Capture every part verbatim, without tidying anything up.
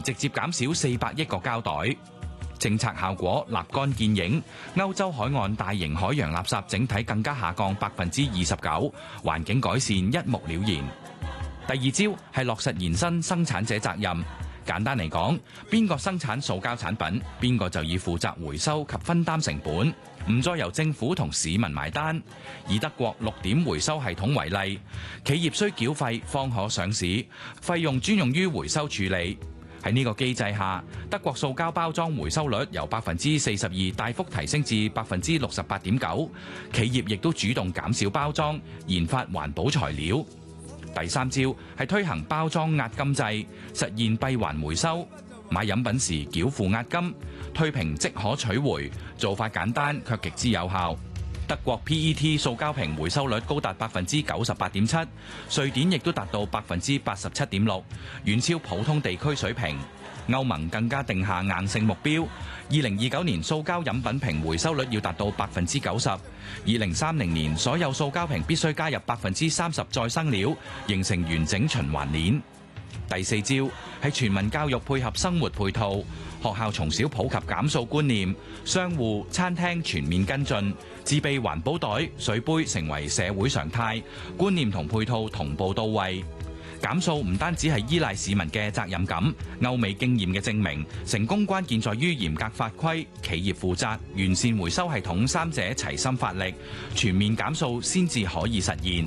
直接減少四百億個膠袋。政策效果立竿見影，歐洲海岸大型海洋垃圾整體更加下降百分之二十九，環境改善一目了然。第二招係落實延伸生產者責任。簡單嚟講，邊個生產塑膠產品，邊個就要負責回收及分擔成本，唔再由政府同市民埋單。以德國六點回收系統為例，企業需繳費方可上市，費用專用於回收處理。喺呢個機制下，德國塑膠包裝回收率由百分之四十二大幅提升至百分之六十八點九，企業亦都主動減少包裝，研發環保材料。第三招係推行包裝押金制，實現閉環回收。買飲品時繳付押金，退瓶即可取回，做法簡單卻極之有效。德國 P E T 塑膠瓶回收率高達百分之九十八點七，瑞典亦都達到百分之八十七點六，遠超普通地區水平。歐盟更加定下硬性目標，二零二九年塑膠飲品瓶回收率要達到百分之九十，二零三零年所有塑膠瓶必須加入百分之三十再生料，形成完整循環鏈。第四招係全民教育配合生活配套，學校從小普及減塑觀念，商戶、餐廳全面跟進，自備環保袋、水杯成為社會常態，觀念同配套同步到位。減塑唔單止係依賴市民嘅責任感，歐美經驗嘅證明，成功關鍵在於嚴格法規、企業負責、完善回收系統三者齊心發力，全面減塑先至可以實現。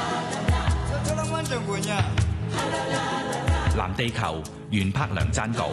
藍地球，袁柏良撰稿。